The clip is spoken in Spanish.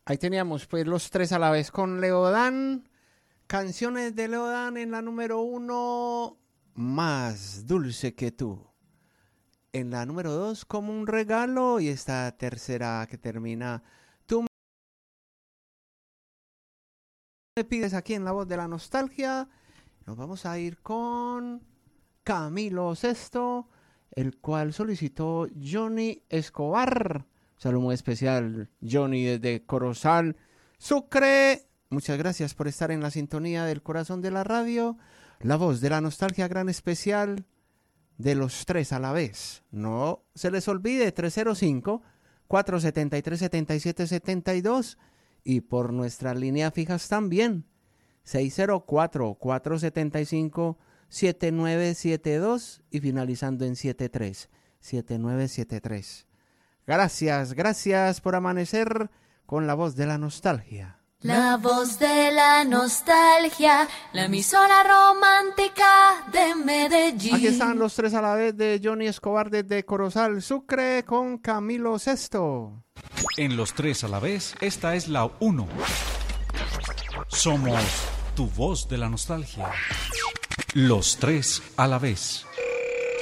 Ahí teníamos pues los tres a la vez con Leodán. Canciones de Leodán en la número 1, Más dulce que tú. En la número 2, Como un regalo. Y esta tercera que termina, Tú me pides, aquí en La Voz de la Nostalgia. Nos vamos a ir con Camilo Sesto, el cual solicitó Johnny Escobar. Un saludo muy especial, Johnny, desde Corozal, Sucre. Muchas gracias por estar en la sintonía del corazón de la radio. La Voz de la Nostalgia, gran especial de los tres a la vez. No se les olvide, 305-473-7772. Y por nuestras líneas fijas también, 604-475-7972 y finalizando en 7973. Gracias por amanecer con La Voz de la Nostalgia. La Voz de la Nostalgia, la emisora romántica de Medellín. Aquí están los tres a la vez de Johnny Escobar desde Corozal, Sucre, con Camilo Sesto. En los tres a la vez, esta es la 1. Somos tu voz de la nostalgia. Los tres a la vez.